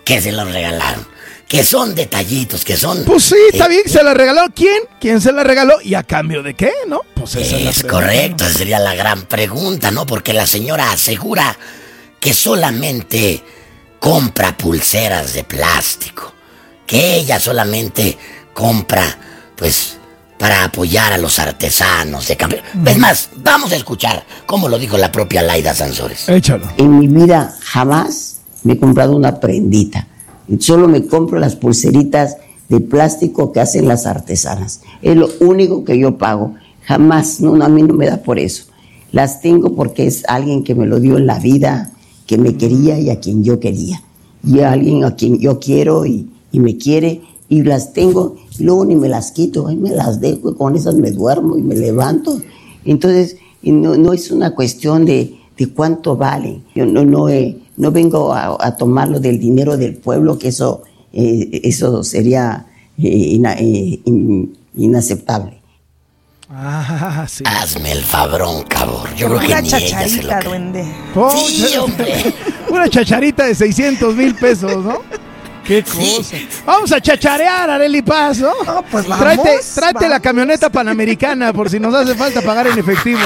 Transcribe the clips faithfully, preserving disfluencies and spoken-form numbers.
que se los regalaron. Que son detallitos, que son... Pues sí, está eh, bien, se la regaló. ¿Quién? ¿Quién se la regaló? ¿Y a cambio de qué, no? Pues esa es es la correcto, esa sería la gran pregunta, ¿no? Porque la señora asegura que solamente compra pulseras de plástico. Que ella solamente compra, pues, para apoyar a los artesanos de cambio. Mm. Es más, vamos a escuchar cómo lo dijo la propia Laida Sansores. Échalo. En mi vida jamás me he comprado una prendita. Solo me compro las pulseritas de plástico que hacen las artesanas. Es lo único que yo pago. Jamás, no, a mí no me da por eso. Las tengo porque es alguien que me lo dio en la vida, que me quería y a quien yo quería. Y a alguien a quien yo quiero y, y me quiere, y las tengo, y luego ni me las quito, ahí me las dejo, y con esas me duermo y me levanto. Entonces, no, no es una cuestión de, de cuánto vale. Yo no, no he... No vengo a, a tomarlo del dinero del pueblo, que eso, eh, eso sería eh, ina, eh, in, inaceptable. Ah, sí. Hazme el fabrón, cabrón. Yo creo que una ni ella se lo chacharita, cree. duende. Oh, Sí, hombre. Una chacharita de seiscientos mil pesos, ¿no? Qué cosa. Sí. Vamos a chacharear, Arely Paz, ¿no? No, pues vamos. Tráete, tráete vamos. la camioneta panamericana por si nos hace falta pagar en efectivo.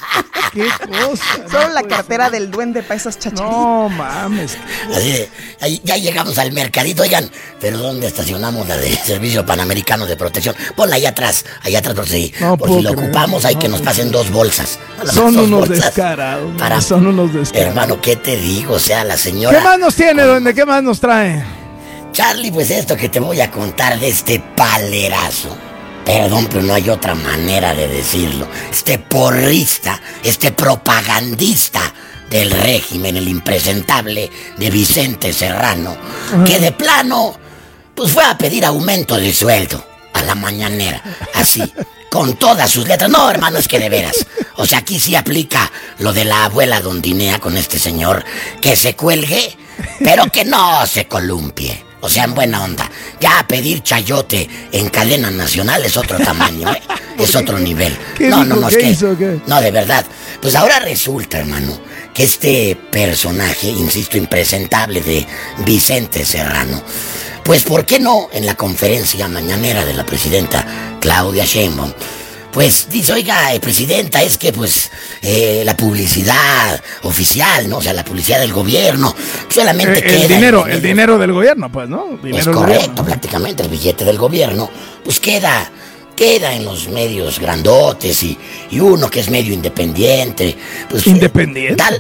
Qué cosa. Solo no la puede cartera ser. del duende para esas chacharitas. No mames. Así de, ahí, ya llegamos al mercadito, oigan, pero ¿dónde estacionamos la de Servicio Panamericano de Protección? Ponla allá atrás, allá atrás por si, No por si lo puedo ocupamos, creer, hay no que nos puedo pasen dos bolsas. Son Dos unos bolsas descarados. para- Son unos descarados. Hermano, ¿qué te digo? O sea, la señora... ¿Qué más nos tiene, duende? ¿Qué más nos trae? Charlie, pues esto que te voy a contar de este palerazo. Perdón, pero no hay otra manera de decirlo. Este porrista, este propagandista del régimen, el impresentable de Vicente Serrano, uh-huh. que de plano, pues fue a pedir aumento de sueldo a la mañanera, así, con todas sus letras. No, hermano, es que de veras. O sea, aquí sí aplica lo de la abuela Dondinea con este señor, que se cuelgue, pero que no se columpie. O sea, en buena onda. Ya pedir chayote en cadena nacional es otro tamaño, ¿eh? Es otro nivel. ¿Qué no, dijo? no, no, es ¿Qué que... hizo, qué? No, de verdad. Pues ahora resulta, hermano, que este personaje, insisto, impresentable de Vicente Serrano, pues, ¿por qué no en la conferencia mañanera de la presidenta Claudia Sheinbaum? Pues dice, oiga, eh, presidenta, es que pues eh, la publicidad oficial, ¿no? O sea, la publicidad del gobierno, solamente Eh, queda... el dinero, el dinero del gobierno, pues, ¿no? Dinero Es del correcto, gobierno. prácticamente el billete del gobierno, pues queda, queda en los medios grandotes y, y uno que es medio independiente, pues... ¿Independiente? Tal,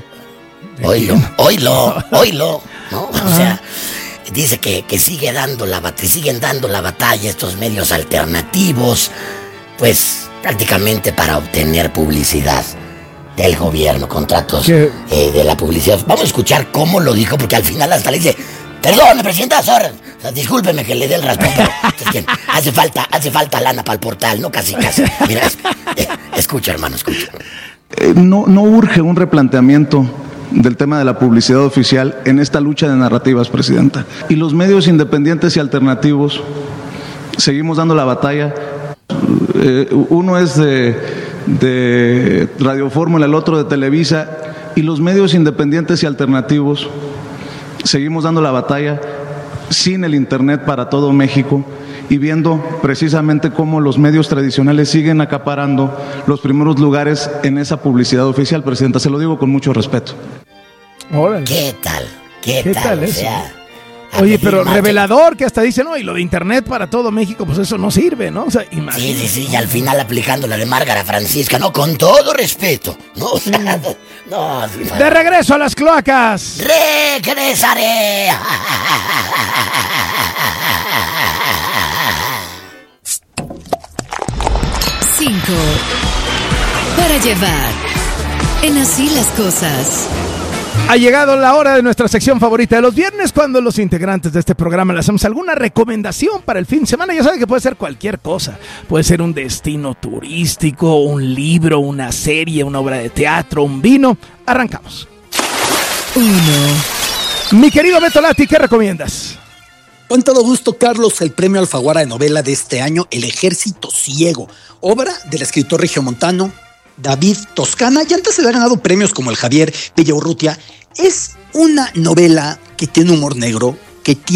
oílo, oílo, oílo, ¿no? O sea... Dice que, que sigue dando la bat- siguen dando la batalla estos medios alternativos, pues prácticamente para obtener publicidad del gobierno, contratos eh, de la publicidad. Vamos a escuchar cómo lo dijo, porque al final hasta le dice, perdón, presidenta, sorry, o sea, discúlpeme que le dé el raspón, pero es que hace falta, hace falta lana para el portal, no casi casi. Mira, es, eh, escucha, hermano, escucha. Eh, no, no urge un replanteamiento del tema de la publicidad oficial en esta lucha de narrativas, presidenta. Y los medios independientes y alternativos seguimos dando la batalla. Eh, uno es de, de Radio Fórmula, el otro de Televisa, y los medios independientes y alternativos seguimos dando la batalla sin el internet para todo México y viendo precisamente cómo los medios tradicionales siguen acaparando los primeros lugares en esa publicidad oficial, presidenta. Se lo digo con mucho respeto. Órale. ¿Qué tal? ¿Qué, ¿Qué tal? tal O eso? sea, Oye, pero revelador, que hasta dice, no, y lo de internet para todo México, pues eso no sirve, ¿no? O sea, imagínate. Sí, sí, sí, y al final aplicando la de Márgara Francisca, ¿no? Con todo respeto, ¿no? O sea, no, sí, no. De regreso a las cloacas. Regresaré. Cinco. Para llevar. En Así las Cosas. Ha llegado la hora de nuestra sección favorita de los viernes, cuando los integrantes de este programa le hacemos alguna recomendación para el fin de semana. Ya saben que puede ser cualquier cosa. Puede ser un destino turístico, un libro, una serie, una obra de teatro, un vino. Arrancamos. Uno. Mi querido Beto Lati, ¿qué recomiendas? Con todo gusto, Carlos, el premio Alfaguara de novela de este año, El Ejército Ciego, obra del escritor regiomontano David Toscana, y antes se le han ganado premios como el Javier Villaurrutia. Es una novela que tiene humor negro, que tiene